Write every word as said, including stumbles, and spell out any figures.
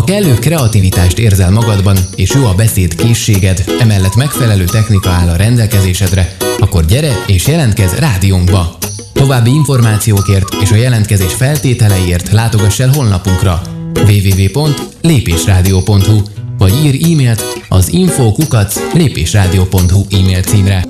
kellő kreativitást érzel magadban, és jó a beszéd készséged, emellett megfelelő technika áll a rendelkezésedre, akkor gyere és jelentkezz rádiónkba! További információkért és a jelentkezés feltételeiért látogass el honlapunkra double-u double-u double-u pont lépésrádió pont hu vagy írj e-mailt az info kukac lépésrádió pont hu e-mail címre.